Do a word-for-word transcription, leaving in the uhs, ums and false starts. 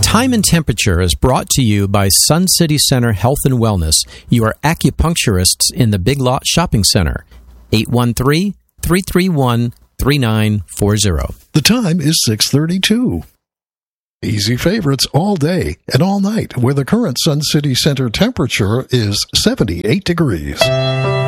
Time and Temperature is brought to you by Sun City Center Health and Wellness, your acupuncturists in the Big Lot Shopping Center. eight one three, three three one, three nine four zero. The time is six thirty-two. Easy favorites all day and all night, where the current Sun City Center temperature is seventy-eight degrees.